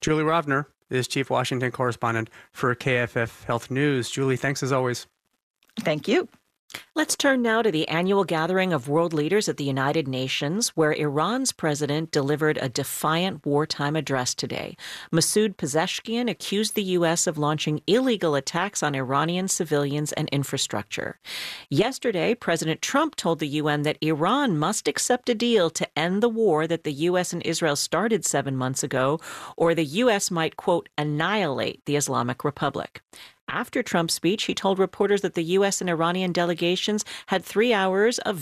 Julie Rovner is Chief Washington Correspondent for KFF Health News. Julie, thanks as always. Thank you. Let's turn now to the annual gathering of world leaders at the United Nations, where Iran's president delivered a defiant wartime address today. Masoud Pezeshkian accused the U.S. of launching illegal attacks on Iranian civilians and infrastructure. Yesterday, President Trump told the UN that Iran must accept a deal to end the war that the U.S. and Israel started 7 months ago, or the U.S. might, quote, annihilate the Islamic Republic. After Trump's speech, he told reporters that the U.S. and Iranian delegations had 3 hours of